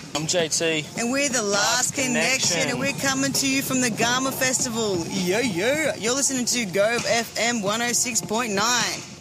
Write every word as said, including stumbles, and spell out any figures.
I'm J T. And we're The Last, Last Connection. Connection, and we're coming to you from the Garma Festival. Yo, yo. You're listening to Gove F M one oh six point nine.